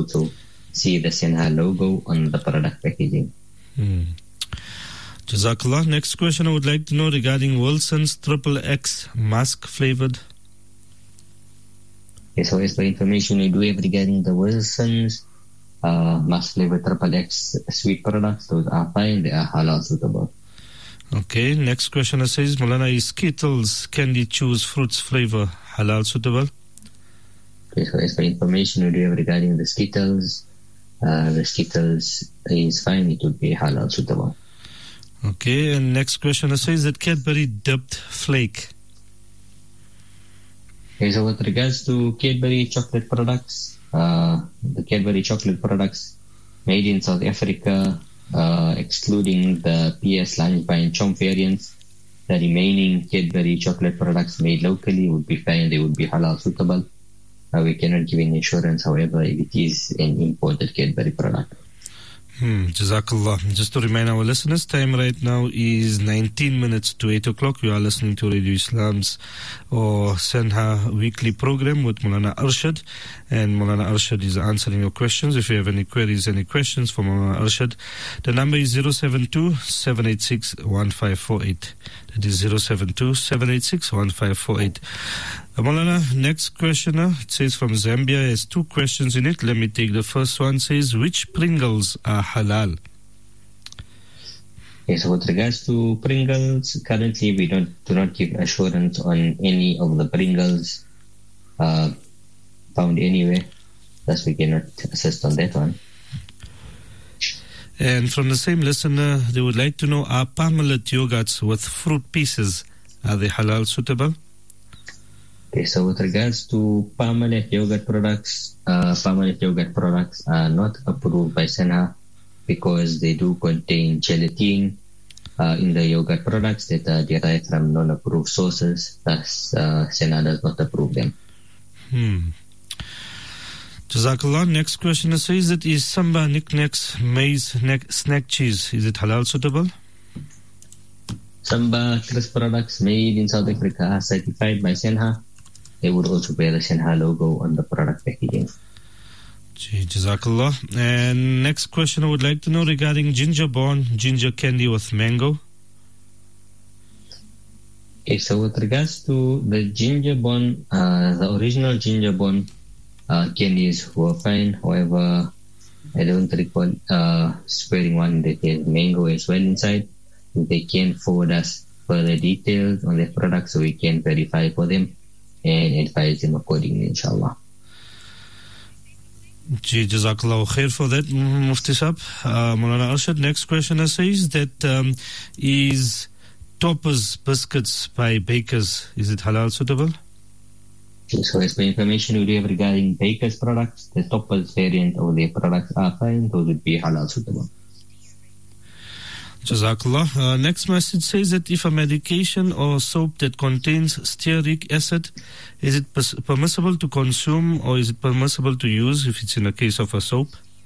also see the Senha logo on the product packaging. Jazakallah. Next question I would like to know regarding Wilson's XXX mask flavored. Okay, so as per information we do have regarding the Wilson's mask flavored XXX sweet products, those are fine, they are halal suitable. Okay, next question says, Maulana, is Skittles candy choose fruits flavor halal suitable? Okay, so as per information we do have regarding the Skittles is fine, it would be halal suitable. Okay, and next question says that Cadbury dipped flake. Okay, so with regards to Cadbury chocolate products, the Cadbury chocolate products made in South Africa, excluding the PS Lunch Bar and Chomp variants, the remaining Cadbury chocolate products made locally would be fine, they would be halal suitable. We cannot give any assurance, however, if it is an imported Cadbury product. Jazakallah. Just to remind our listeners, time right now is 19 minutes to 8 o'clock. You are listening to Radio Islam's or Senha weekly program with Maulana Arshad. And Maulana Arshad is answering your questions. If you have any queries, any questions for Maulana Arshad, the number is 072-786-1548. That is 072-786-1548. Maulana, next questioner, it says from Zambia, has two questions in it. Let me take the first one. Says, which Pringles are halal? Yes, with regards to Pringles, currently we do not give assurance on any of the Pringles found anywhere. Thus we cannot assist on that one. And from the same listener, they would like to know, are Parmalat yogurts with fruit pieces, are they halal suitable? Okay, so with regards to Parmalat yogurt products are not approved by Senha because they do contain gelatin in the yogurt products that are derived from non-approved sources. Thus, Senha does not approve them. Jazakallah. Next question says that is Samba Knickknacks maize snack cheese, is it halal suitable? Samba crisp products made in South Africa are certified by Senha. They would also bear the Senha logo on the product packaging. Jazakallah. And next question I would like to know regarding ginger candy with mango. Okay, so with regards to the ginger bone, the original ginger bone candies were fine. However, I don't recall squaring one that has mango as well inside. If they can forward us further details on their products so we can verify for them and advise them accordingly, inshallah. Jazakallah khair for that, Mufti Sahab. Maulana Arshad, next question says that is Toppers biscuits by Bakers, is it halal suitable? So as per information we have regarding Baker's products, the Toppers variant of their products are fine, those would be halal suitable. Jazakallah. Next message says that if a medication or soap that contains stearic acid, is it permissible to consume or is it permissible to use if it's in a case of a soap?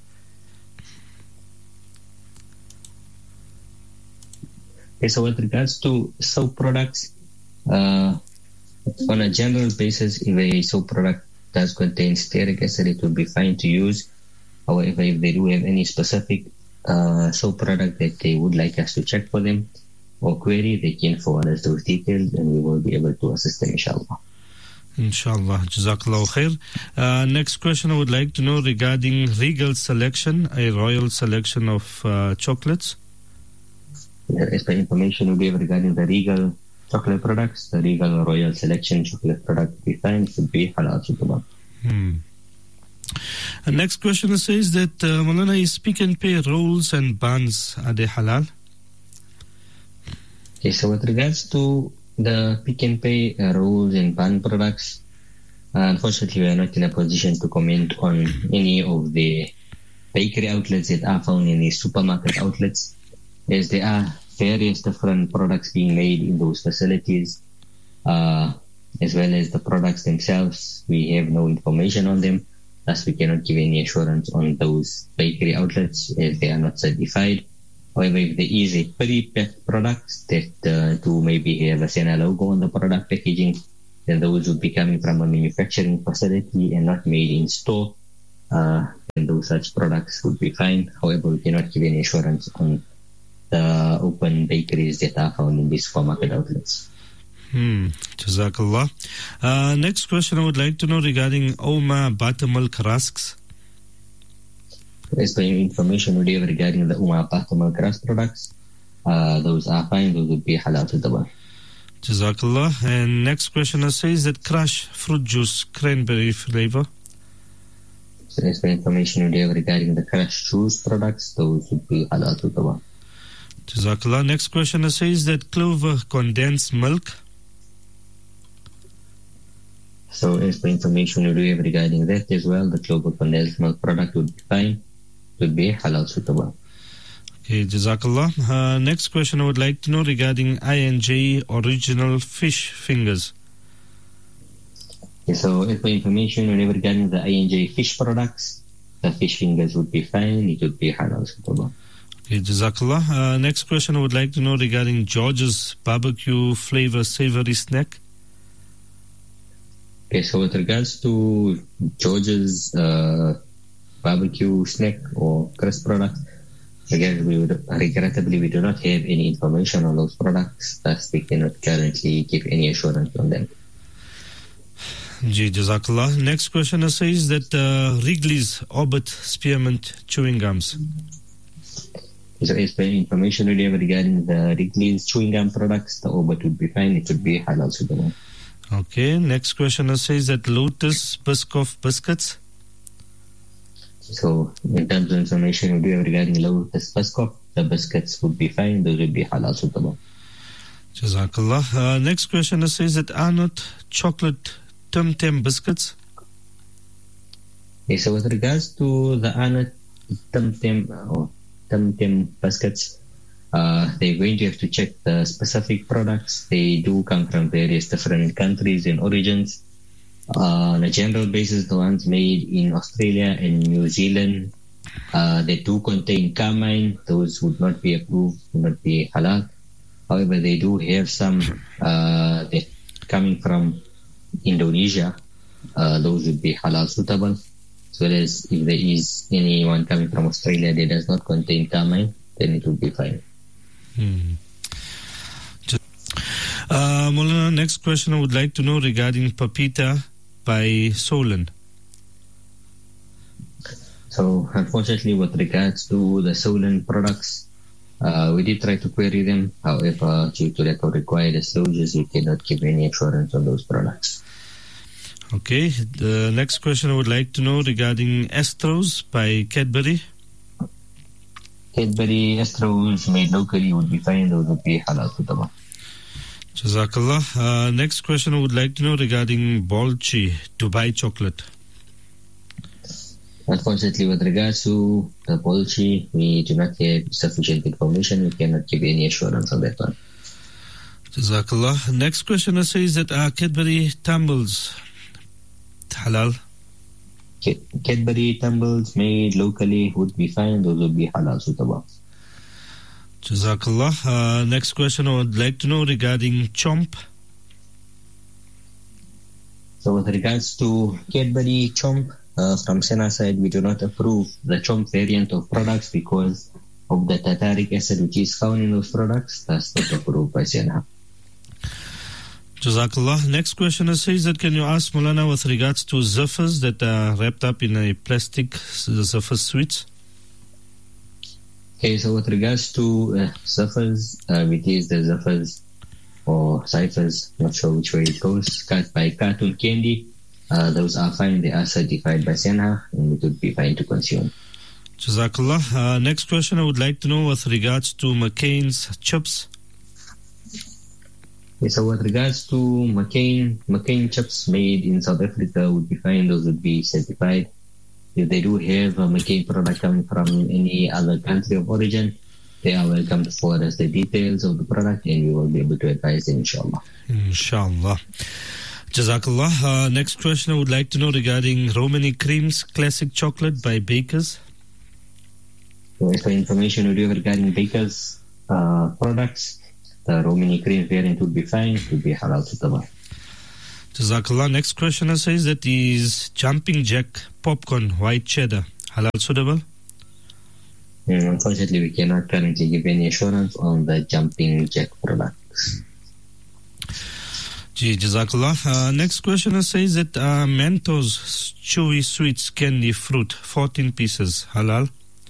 Okay, so with regards to soap products, on a general basis, if a soap product does contain stearic acid, it would be fine to use. However, if they do have any specific soap product that they would like us to check for them or query, they can forward us those details and we will be able to assist them, inshallah. Inshallah. Jazakallah khair. Next question I would like to know regarding Regal Selection, a royal selection of chocolates. As per information we have regarding the Regal chocolate products, the Regal Royal Selection chocolate product we find should be halal suitable. And next question says that Maulana, is Pick and Pay rolls and buns, are they halal? Okay, so with regards to the Pick and Pay rolls and bun products, unfortunately we are not in a position to comment on any of the bakery outlets that are found in the supermarket outlets, as there are various different products being made in those facilities, as well as the products themselves. We have no information on them. Thus, we cannot give any assurance on those bakery outlets as they are not certified. However, if there is a pre-packed products that do maybe have a Senha logo on the product packaging, then those would be coming from a manufacturing facility and not made in store. And and those such products would be fine. However, we cannot give any assurance on the open bakeries that are found in these supermarket outlets. Jazakallah. Next question I would like to know regarding Oma buttermilk rusks. As per information we have regarding the Oma buttermilk rusk products, those are fine. Those would be halal to the one. Jazakallah. And next question says that crush fruit juice cranberry flavor. So as per information we have regarding the crush juice products, those would be halal to the one. Jazakallah. Next question says that clover condensed milk. So as per information we have regarding that as well, the clover condensed milk product would be fine. It would be halal suitable. Okay, Jazakallah. Next question I would like to know regarding I&J original fish fingers. Okay, so as per information we have regarding the I&J fish products, the fish fingers would be fine. It would be halal suitable. Okay, Jazakallah. Next question I would like to know regarding George's barbecue flavor savory snack. Okay, so with regards to George's barbecue snack or crisp product, again, regrettably we do not have any information on those products, thus we cannot currently give any assurance on them. Jazakallah. Next question says that Wrigley's Orbit Spearmint chewing gums. So as per information we have regarding the Wrigley's chewing gum products, the Orbit would be fine. It would be halal suitable. Okay, next question says that Lotus Biscoff biscuits. So in terms of information we have regarding Lotus Biscoff, the biscuits would be fine. Those would be halal suitable. Jazakallah. Next question says that Arnott chocolate Tim Tam biscuits. Okay, so with regards to the Arnott Tim Tam biscuits, they're going to have to check the specific products. They do come from various different countries and origins. On a general basis, the ones made in Australia and New Zealand, they do contain carmine. Those would not be approved, would not be halal. However, they do have some that coming from Indonesia. Those would be halal suitable. As well as if there is anyone coming from Australia that does not contain carmine, then it would be fine. Maulana, next question I would like to know regarding Papita by Solon. So unfortunately with regards to the Solon products, we did try to query them. However, due to lack of required disclosures, we cannot give any assurance on those products. Okay, the next question I would like to know regarding Astros by Cadbury. Cadbury Astros made locally would be fine. Those would be halal suitable. Jazakallah. Next question I would like to know regarding Bolchi Dubai chocolate. Unfortunately, with regards to the Bolchi, we do not have sufficient information. We cannot give any assurance on that one. Jazakallah. Next question says that Cadbury Tumbles halal. Cadbury Tumbles made locally would be fine. Those would be halal suitable. Jazakallah. Next question I would like to know regarding Chomp. So with regards to Cadbury Chomp, from Sena side, we do not approve the Chomp variant of products because of the tartaric acid which is found in those products. That's not approved by Sena. Jazakallah. Next question says that can you ask Maulana with regards to Zephyrs that are wrapped up in a plastic Zephyr sweets? Okay, so with regards to Zephyrs, it is the Zephyrs or Cyphers, not sure which way it goes, cut by cartoon candy. Those are fine. They are certified by Senha and it would be fine to consume. Jazakallah. Next question I would like to know with regards to McCain's chips. Okay, so with regards to McCain chips made in South Africa would be fine. Those would be certified. If they do have a McCain product coming from any other country of origin, they are welcome to forward us the details of the product and we will be able to advise them, inshallah. Inshallah. Jazakallah. Next question I would like to know regarding Romani Creams Classic Chocolate by Bakers. So as for information we do regarding Bakers products, the Romani Cream variant would be fine. It would be halal suitable. Jazakallah. Next question says that is Jumping Jack Popcorn White Cheddar halal suitable? Unfortunately, we cannot currently give any assurance on the jumping jack products. Jazakallah. Next questioner says that Mentos chewy sweets candy fruit 14 pieces halal.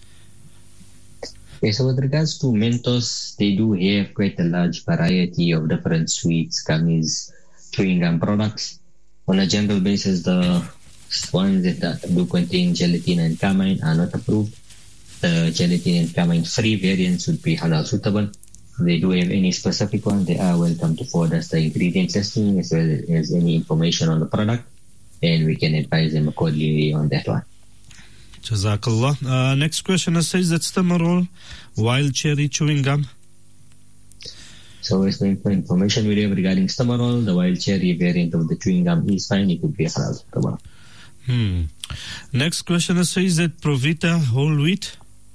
Okay, so with regards to Mentos, they do have quite a large variety of different sweets, gummies, chewing gum products. On a general basis, the ones that do contain gelatin and carmine are not approved. The gelatin and carmine free variants would be halal suitable. If they do have any specific one, they are welcome to forward us the ingredient listing as well as any information on the product, and we can advise them accordingly on that one. Jazakallah. Next question says that Stamarol wild cherry chewing gum. So as the information we have regarding Stamarol, the wild cherry variant of the chewing gum is fine. It would be halal suitable. Next question says that Provita whole wheat.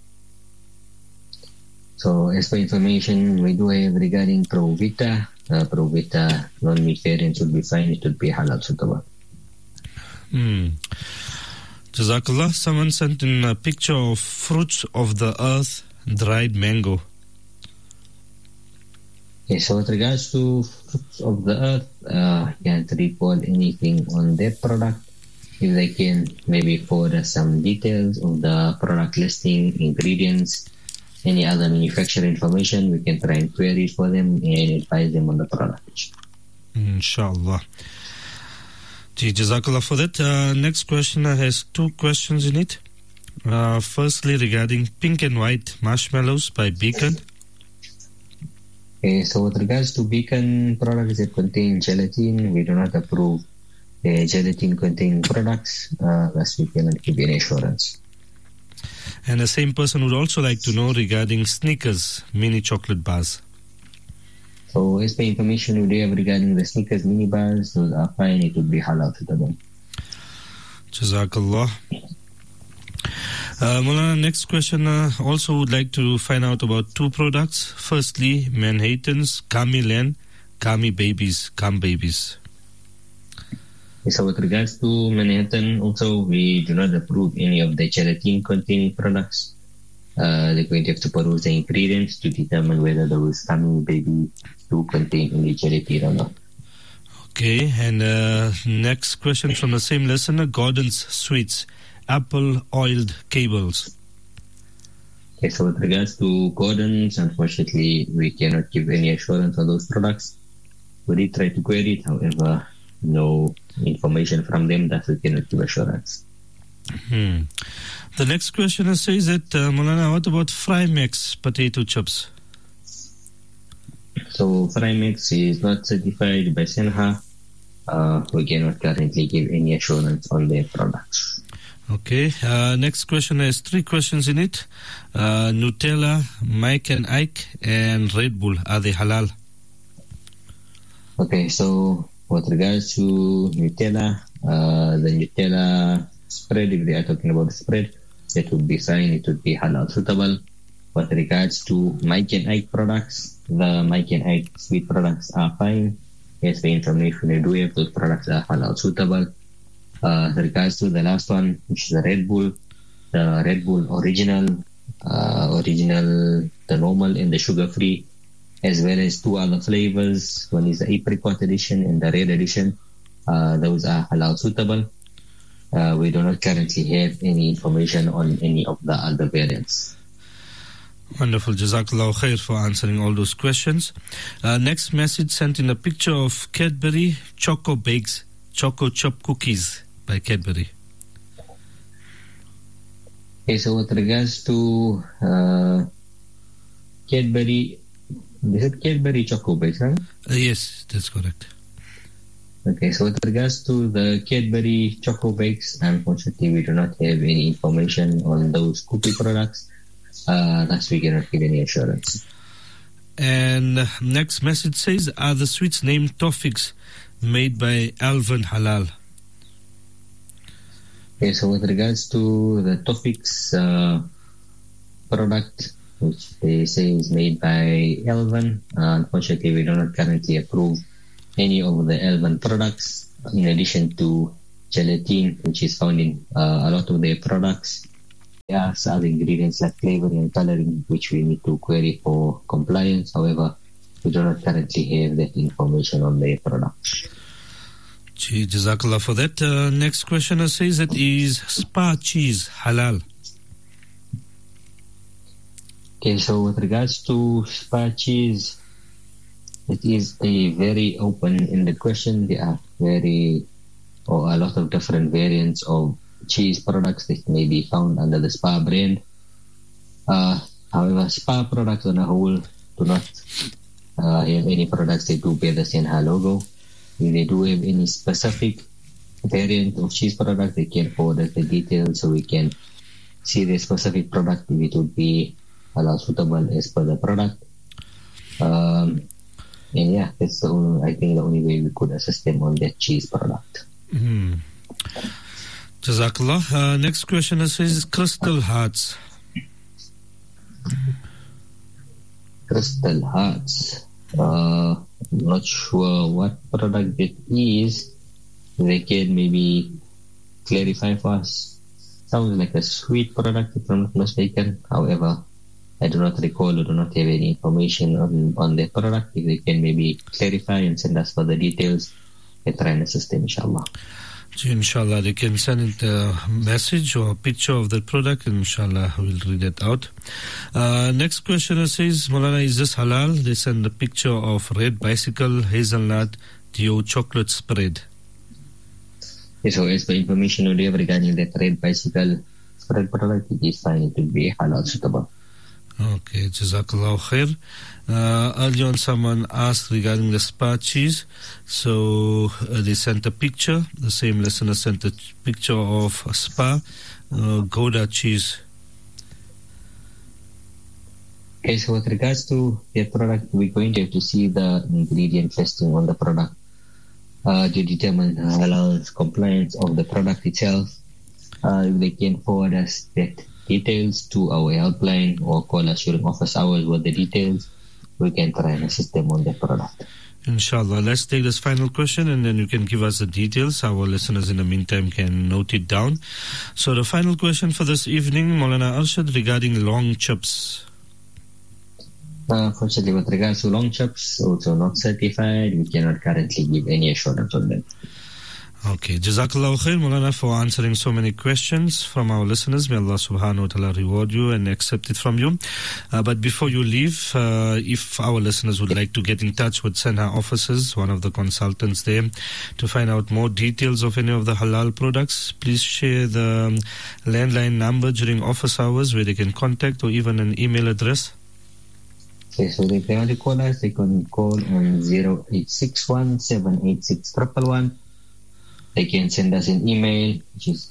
So as for information we do have regarding Provita, Provita non-meat variants would be fine. It would be halal suitable. Jazakallah. Someone sent in a picture of fruits of the earth, dried mango. Okay, so with regards to fruits of the earth, can't recall anything on that product. If they can maybe forward us some details of the product listing, ingredients, any other manufacturer information, we can try and query for them and advise them on the product. Inshallah. Jazakallah for that. Next question has two questions in it. Firstly, regarding pink and white marshmallows by Beacon. Okay, so with regards to Beacon products that contain gelatin, we do not approve gelatin-containing products, thus we cannot give any assurance. And the same person would also like to know regarding Snickers mini chocolate bars. So as per information we have regarding the Snickers mini bars, those are fine. It would be halal suitable. Jazakallah. Mulana, next question also would like to find out about two products. Firstly, Manhattan's Gummy Land, Gummy Babies, Gum Babies. So with regards to Manhattan, also we do not approve any of the gelatin-containing products. They're going to have to peruse the ingredients to determine whether those gummy babies do contain any gelatin or not. Okay, and next question from the same listener, Gordon's Sweets, apple oiled cables. Okay, so with regards to Gordon's, unfortunately, we cannot give any assurance on those products. We did try to query it, however, no information from them that we cannot give assurance. The next question says that, Mulana, what about Frymax potato chips? So Frymax is not certified by Senha. We cannot currently give any assurance on their products. Okay, next question has three questions in it. Nutella, Mike and Ike, and Red Bull, are they halal? Okay, so with regards to Nutella, the Nutella spread, if they are talking about the spread, that would be fine. It would be halal suitable. With regards to Mike and Ike products, the Mike and Ike sweet products are fine. As the information we do have, those products are halal suitable. With regards to the last one, which is the Red Bull original, the normal and the sugar-free, as well as two other flavors. One is the apricot edition and the red edition. Those are halal suitable. We do not currently have any information on any of the other variants. Wonderful. Jazakallah khair for answering all those questions. Next message sent in a picture of Cadbury Choco Bakes, Choco Chip Cookies by Cadbury. Okay, so with regards to Cadbury, is it Cadbury Choco Bakes, right? Yes, that's correct. Okay, so with regards to the Cadbury Choco Bakes, unfortunately we do not have any information on those cookie products. Thus we cannot give any assurance. And next message says, are the sweets named Toffees made by Alvin halal? Okay, so with regards to the Toffees product, which they say is made by Alvin, unfortunately we do not currently approve any of the Alvin products, in addition to gelatin, which is found in a lot of their products. are other ingredients like flavoring and coloring, which we need to query for compliance. However, we do not currently have that information on the product. Jazakallah for that. Next questioner says that is spa cheese halal? Okay, so with regards to spa cheese, it is a very open-ended question. There are a lot of different variants of cheese products that may be found under the spa brand. However, spa products on a whole do not have any products that do bear the Senha logo. If they do have any specific variant of cheese product, they can forward us the details so we can see the specific product if it would be halal suitable as per the product. And yeah, that's the only way we could assist them on that cheese product. Jazakallah. Next question says Crystal Hearts. Crystal Hearts. I'm not sure what product it is. They can maybe clarify for us. Sounds like a sweet product if I'm not mistaken. However, I do not recall or do not have any information on the product. If they can maybe clarify and send us further details, we'll try and assist them, inshallah. Inshallah, they can send a message or a picture of the product, and inshallah we'll read it out. Next question says, Maulana, is this halal? They send a picture of red bicycle, hazelnut, Dio chocolate spread. Yes, so as per information we have regarding that red bicycle spread product, it is fine to be halal suitable. Okay, Jazakallah khair. Earlier on, someone asked regarding the spa cheese. So they sent a picture. The same listener sent a picture of a spa Gouda cheese. Okay, so with regards to the product, we're going to have to see the ingredient listing on the product to determine halal compliance of the product itself. If they can forward us that details to our helpline or call us during office hours with the details, we can try and assist them on the product. Inshallah. Let's take this final question and then you can give us the details. Our listeners in the meantime can note it down. So the final question for this evening, Maulana Arshad, regarding long chips. Unfortunately, with regards to long chips, also not certified, we cannot currently give any assurance on them. Okay, Jazakallah khair, Maulana, for answering so many questions from our listeners. May Allah subhanahu wa ta'ala reward you and accept it from you. But before you leave, if our listeners would like to get in touch with Senha offices, one of the consultants there, to find out more details of any of the halal products, please share the landline number during office hours where they can contact, or even an email address. Okay, so they can only call us. They can call on 0861 786 111. They can send us an email, which is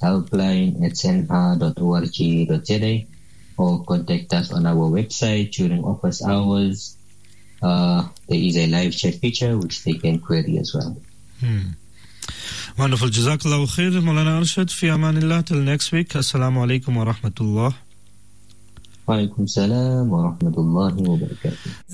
helpline@senha.org.za, or contact us on our website during office hours. There is a live chat feature which they can query as well. Wonderful. Jazakallah khair, Maulana Arshad. Fi amanillah, till next week. Assalamu alaikum wa rahmatullah. Wa alaikum salam wa rahmatullahi wa barakatuh.